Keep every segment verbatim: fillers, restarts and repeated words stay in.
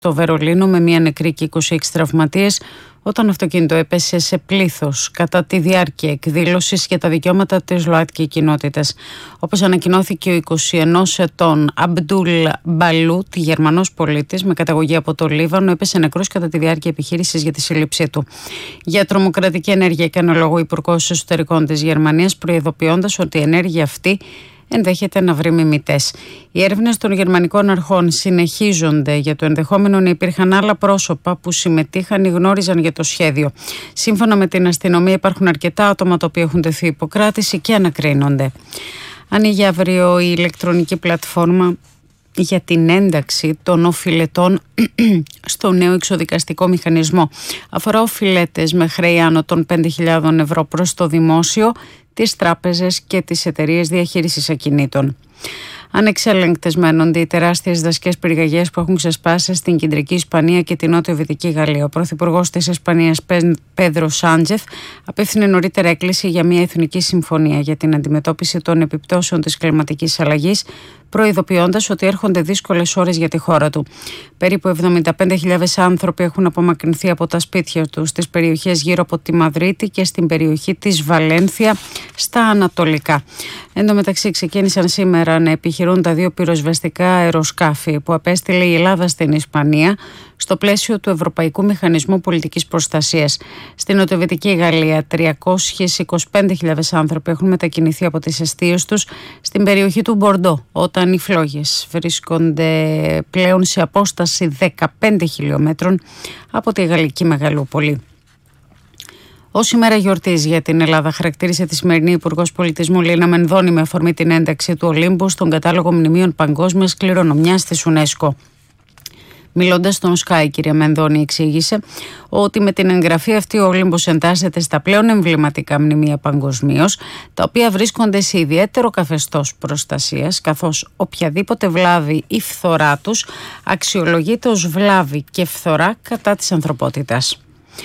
στο Βερολίνο με μία νεκρή και είκοσι έξι τραυματίες όταν αυτοκίνητο έπεσε σε πλήθος κατά τη διάρκεια εκδήλωσης για τα δικαιώματα της ΛΟΑΤΚΙ κοινότητας. Όπως ανακοινώθηκε, ο είκοσι ενός ετών Αμπντούλ Μπαλούτ, Γερμανός πολίτης με καταγωγή από το Λίβανο, έπεσε νεκρός κατά τη διάρκεια επιχείρησης για τη σύλληψή του. Για τρομοκρατική ενέργεια έκανε λόγο ο Υπουργός Εσωτερικών της Γερμανίας, προειδοποιώντας ότι η ενέργεια αυτή ενδέχεται να βρει μιμητές. Οι έρευνες των γερμανικών αρχών συνεχίζονται για το ενδεχόμενο να υπήρχαν άλλα πρόσωπα που συμμετείχαν ή γνώριζαν για το σχέδιο. Σύμφωνα με την αστυνομία, υπάρχουν αρκετά άτομα τα οποία έχουν τεθεί υποκράτηση και ανακρίνονται. Ανοίγει αύριο η ηλεκτρονική πλατφόρμα για την ένταξη των οφειλετών στο νέο εξοδικαστικό μηχανισμό. Αφορά οφειλέτες με χρέη άνω των πέντε χιλιάδες ευρώ προς το δημόσιο, τις τράπεζες και τις εταιρείες διαχείρισης ακινήτων. Ανεξέλεγκτες μένονται οι τεράστιες δασικές πυρκαγιές που έχουν ξεσπάσει στην κεντρική Ισπανία και την νότιο-δυτική Γαλλία. Ο πρωθυπουργός της Ισπανίας, Πέδρο Σάντζεφ, απέφθινε νωρίτερα έκκληση για μια εθνική συμφωνία για την αντιμετώπιση των επιπτώσεων της κλιματικής αλλαγής, προειδοποιώντας ότι έρχονται δύσκολες ώρες για τη χώρα του. Περίπου εβδομήντα πέντε χιλιάδες άνθρωποι έχουν απομακρυνθεί από τα σπίτια τους στις περιοχές γύρω από τη Μαδρίτη και στην περιοχή της Βαλένθια στα ανατολικά. Εν τω μεταξύ, ξεκίνησαν σήμερα να επιχειρούν τα δύο πυροσβεστικά αεροσκάφη που απέστειλε η Ελλάδα στην Ισπανία στο πλαίσιο του Ευρωπαϊκού Μηχανισμού Πολιτικής Προστασίας. Στην νοτιοδυτική Γαλλία, τριακόσιες είκοσι πέντε χιλιάδες άνθρωποι έχουν μετακινηθεί από τις εστίες τους στην περιοχή του Μπορντό, όταν οι φλόγες βρίσκονται πλέον σε απόσταση δεκαπέντε χιλιόμετρων από τη Γαλλική Μεγαλούπολη. Ως ημέρα γιορτής για την Ελλάδα, χαρακτήρισε τη σημερινή Υπουργός Πολιτισμού Λίνα Μενδώνη με αφορμή την ένταξη του Ολύμπου στον κατάλογο μνημείων παγκόσμιας κληρονομιάς της UNESCO. Μιλώντας στον Sky, η κυρία Μενδώνη εξήγησε ότι με την εγγραφή αυτή ο Όλυμπος εντάσσεται στα πλέον εμβληματικά μνημεία παγκοσμίως, τα οποία βρίσκονται σε ιδιαίτερο καθεστώς προστασίας, καθώς οποιαδήποτε βλάβη ή φθορά τους αξιολογείται ως βλάβη και φθορά κατά της ανθρωπότητας.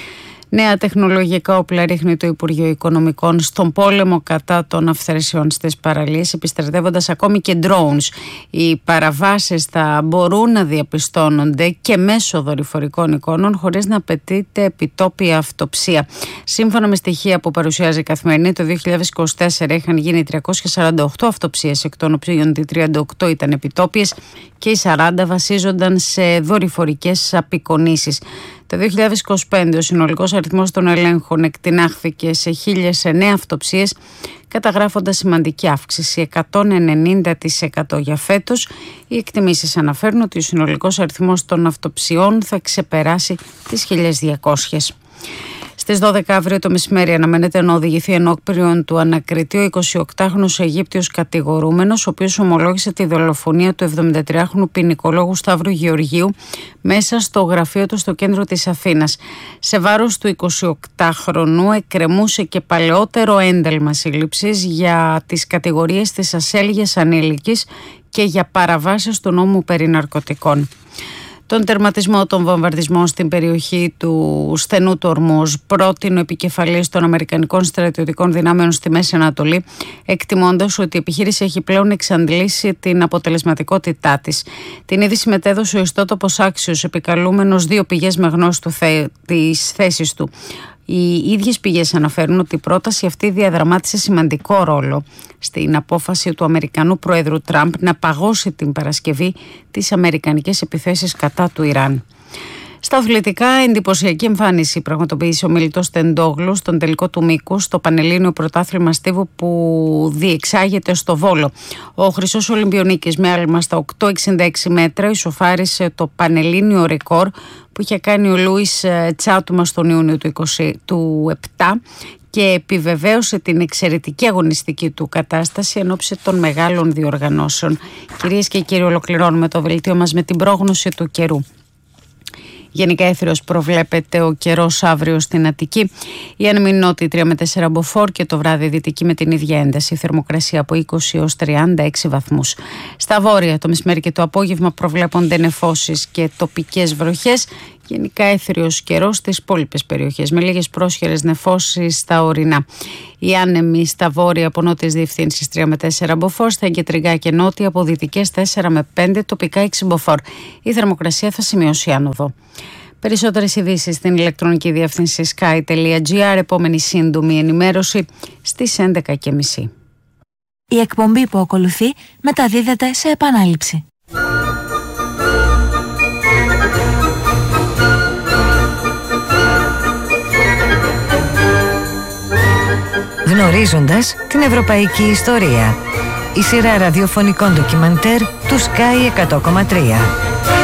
Νέα τεχνολογικά όπλα ρίχνει το Υπουργείο Οικονομικών στον πόλεμο κατά των αυθαιρεσιών στις παραλίες, επιστρατεύοντας ακόμη και drones. Οι παραβάσεις θα μπορούν να διαπιστώνονται και μέσω δορυφορικών εικόνων, χωρίς να απαιτείται επιτόπια αυτοψία. Σύμφωνα με στοιχεία που παρουσιάζει η Καθημερινή, το δύο χιλιάδες είκοσι τέσσερα είχαν γίνει τριακόσιες σαράντα οκτώ αυτοψίες, εκ των οποίων οι τριάντα οκτώ ήταν επιτόπιες και οι σαράντα βασίζονταν σε δορυφορικές απεικονίσεις. Το δύο χιλιάδες είκοσι πέντε ο συνολικός αριθμός των ελέγχων εκτινάχθηκε σε χίλιες εννέα αυτοψίες, καταγράφοντας σημαντική αύξηση εκατόν ενενήντα τοις εκατό για φέτος. Οι εκτιμήσεις αναφέρουν ότι ο συνολικός αριθμός των αυτοψιών θα ξεπεράσει τις χίλιες διακόσιες. Στις δώδεκα αύριο το μεσημέρι αναμένεται να οδηγηθεί ενώπιον του ανακριτή ο εικοσιοκτάχρονος Αιγύπτιος κατηγορούμενος, ο οποίος ομολόγησε τη δολοφονία του εβδομηντατριάχρονου ποινικολόγου Σταύρου Γεωργίου μέσα στο γραφείο του στο κέντρο της Αθήνας. Σε βάρος του εικοσιοκτάχρονου εκκρεμούσε και παλαιότερο ένταλμα σύλληψης για τις κατηγορίες της ασέλγειας ανήλικης και για παραβάσεις του νόμου περί ναρκωτικών. Τον τερματισμό των βομβαρδισμών στην περιοχή του στενού του Ορμούζ πρότεινε ο επικεφαλής των Αμερικανικών στρατιωτικών δυνάμεων στη Μέση Ανατολή, εκτιμώντας ότι η επιχείρηση έχει πλέον εξαντλήσει την αποτελεσματικότητά της. Την είδηση μετέδωσε ο ιστότοπος Άξιος, επικαλούμενος δύο πηγές με γνώση του θε... της θέσης του. Οι ίδιες πηγές αναφέρουν ότι η πρόταση αυτή διαδραμάτισε σημαντικό ρόλο στην απόφαση του Αμερικανού Προέδρου Τραμπ να παγώσει την Παρασκευή τις αμερικανικές επιθέσεις κατά του Ιράν. Στα αθλητικά, εντυπωσιακή εμφάνιση πραγματοποίησε ο Μιλτός Τεντόγλου στον τελικό του μήκους στο Πανελλήνιο Πρωτάθλημα Στίβου που διεξάγεται στο Βόλο. Ο χρυσός Ολυμπιονίκης με άλμα στα οκτώ εξήντα έξι μέτρα ισοφάρισε το Πανελλήνιο ρεκόρ που είχε κάνει ο Λούις Τσάτουμα στον Ιούνιο του είκοσι επτά και επιβεβαίωσε την εξαιρετική αγωνιστική του κατάσταση εν ώψη των μεγάλων διοργανώσεων. Κυρίες και κύριοι, ολοκληρώνουμε το δελτίο μας με την πρόγνωση του καιρού. Γενικά έθριος προβλέπεται ο καιρός αύριο στην Αττική. Η άνεμη νότιη τρία με τέσσερα μποφόρ και το βράδυ δυτική με την ίδια ένταση. Θερμοκρασία από είκοσι έως τριάντα έξι βαθμούς. Στα βόρεια το μεσημέρι και το απόγευμα προβλέπονται νεφώσεις και τοπικές βροχές Γενικά έθριος καιρός στις υπόλοιπες περιοχές με λίγες πρόσχερες νεφώσεις στα ορεινά. Οι άνεμοι στα βόρεια από νότιες διευθύνσεις τρία με τέσσερα μποφόρ, στα εγκεντρικά και νότια από δυτικές τέσσερα με πέντε, τοπικά έξι μποφόρ. Η θερμοκρασία θα σημειώσει άνοδο. Περισσότερες ειδήσεις στην ηλεκτρονική διεύθυνση sky τελεία gr. Επόμενη σύντομη ενημέρωση στις έντεκα και μισή. Η εκπομπή που ακολουθεί μεταδίδεται σε επανάληψη. Γνωρίζοντας την ευρωπαϊκή ιστορία. Η σειρά ραδιοφωνικών ντοκιμαντέρ του Sky εκατό κόμμα τρία.